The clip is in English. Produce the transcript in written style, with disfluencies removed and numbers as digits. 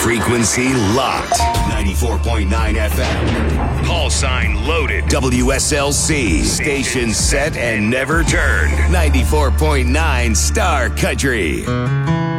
Frequency locked. 94.9 FM. Call sign loaded. WSLC. Station set and never turned. 94.9 Star Country.